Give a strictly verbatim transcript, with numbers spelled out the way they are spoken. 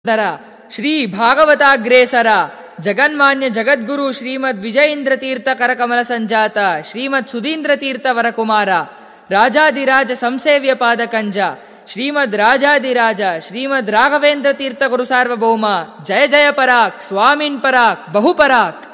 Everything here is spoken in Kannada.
ದರ ಶ್ರೀ ಭಾಗವತಾಗ್ರೇಸರ ಜಗನ್ಮಾನ್ಯ ಜಗದ್ಗುರು ಶ್ರೀಮದ್ ವಿಜಯೇಂದ್ರ ತೀರ್ಥ ಕರಕಮಲ ಸಂಜಾತ ಶ್ರೀಮದ್ ಸುಧೀಂದ್ರ ತೀರ್ಥ ವರಕುಮಾರ ರಾಜಾದಿರಾಜ ಸಂಸೇವ್ಯ ಪಾದಕಂಜ ಶ್ರೀಮದ್ ರಾಜಾದಿರಾಜ ಶ್ರೀಮದ್ ರಾಘವೇಂದ್ರ ತೀರ್ಥ ಗುರು ಸಾರ್ವಭೌಮ ಜಯ ಜಯ ಪರಾಕ್ ಸ್ವಾಮಿನ್ ಪರಾಕ್ ಬಹುಪರಾಕ್.